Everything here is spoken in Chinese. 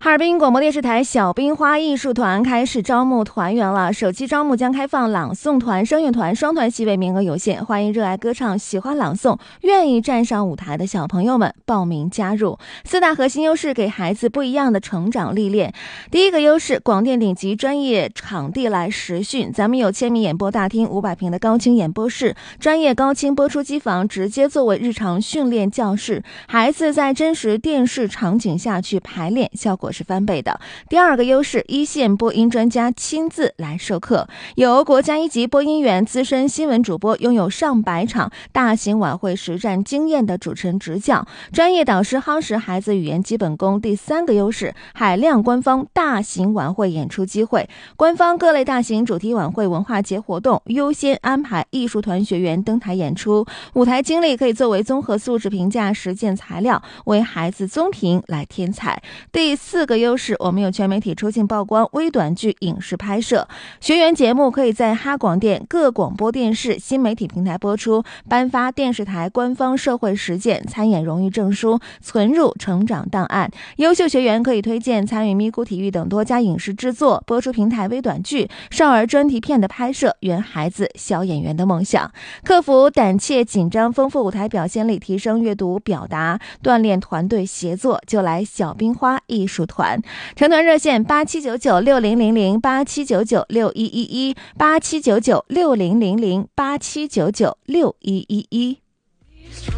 哈尔滨广播电视台小冰花艺术团开始招募团员了，首期招募将开放朗诵团、声乐团、双团席位，名额有限，欢迎热爱歌唱、喜欢朗诵、愿意站上舞台的小朋友们报名加入。四大核心优势给孩子不一样的成长历练。第一个优势，广电顶级专业场地来实训，咱们有千米演播大厅、500平的高清演播室、专业高清播出机房，直接作为日常训练教室，孩子在真实电视场景下去排练，效果是翻倍的。第二个优势，一线播音专家亲自来授课，由国家一级播音员、资深新闻主播，拥有上百场大型晚会实战经验的主持人执教，专业导师夯实孩子语言基本功。第三个优势，海量官方大型晚会演出机会，官方各类大型主题晚会、文化节活动优先安排艺术团学员登台演出，舞台经历可以作为综合素质评价实践材料，为孩子综评来添彩。第四个优势，我们有全媒体出镜曝光、微短剧影视拍摄，学员节目可以在哈广电各广播电视新媒体平台播出，颁发电视台官方社会实践参演荣誉证书，存入成长档案。优秀学员可以推荐参与咪咕体育等多家影视制作、播出平台微短剧、少儿专题片的拍摄，圆孩子小演员的梦想。克服胆怯紧张，丰富舞台表现力，提升阅读表达，锻炼团队协作，就来小冰花艺术团。成团热线87996000 87996111 87996000 87996111。